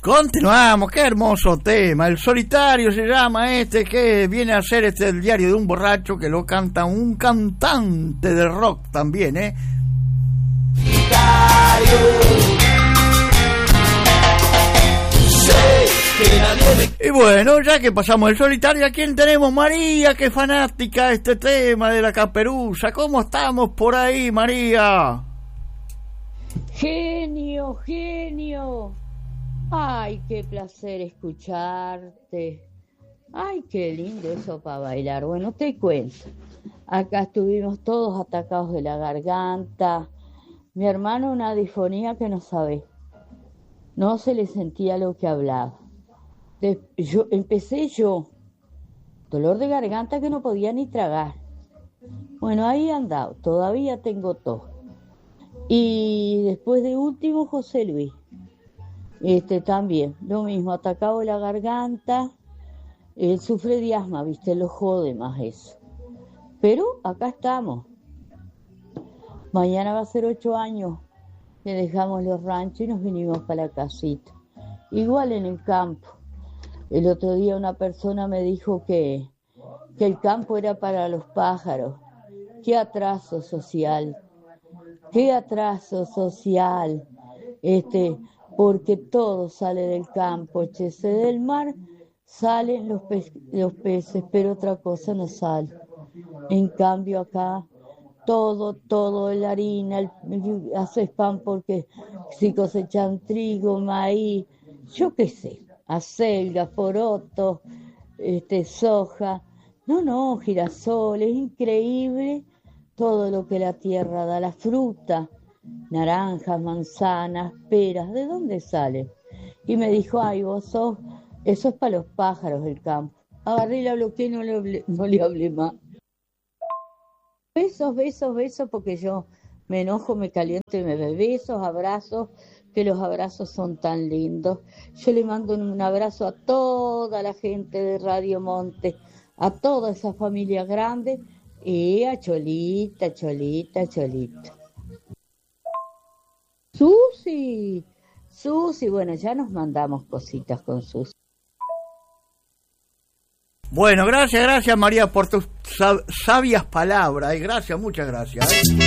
Continuamos, qué hermoso tema. El solitario se llama que viene a ser el diario de un borracho, que lo canta un cantante de rock también, Y bueno, ya que pasamos el solitario, ¿a quién tenemos? María, que fanática de este tema de la caperuza. ¿Cómo estamos por ahí, María? Genio, genio. Ay, qué placer escucharte. Ay, qué lindo eso para bailar. Bueno, te cuento. Acá estuvimos todos atacados de la garganta. Mi hermano una disfonía que no sabe. No se le sentía lo que hablaba. Empecé yo. Dolor de garganta que no podía ni tragar. Bueno, ahí he andado. Todavía tengo tos. Y después de último, José Luis. También, lo mismo, atacado la garganta. Él sufre de asma, viste, lo jode más eso. Pero acá estamos. Mañana va a ser 8 años que dejamos los ranchos y nos vinimos para la casita. Igual en el campo. El otro día una persona me dijo que el campo era para los pájaros. Qué atraso social. Qué atraso social. Porque todo sale del campo, del mar salen los peces, pero otra cosa no sale. En cambio acá, todo, la harina, haces pan porque si cosechan trigo, maíz, yo qué sé, acelga, poroto, soja, no, girasol, es increíble todo lo que la tierra da, la fruta. Naranjas, manzanas, peras, ¿de dónde salen? Y me dijo, ay, eso es para los pájaros del campo. Agarré y le bloqueé, no le hablé más. Besos, porque yo me enojo, me caliento y me doy besos, abrazos, que los abrazos son tan lindos. Yo le mando un abrazo a toda la gente de Radio Monte, a toda esa familia grande y a Cholita. Susi, bueno, ya nos mandamos cositas con Susi. Bueno, gracias María por tus sabias palabras. Gracias, muchas gracias.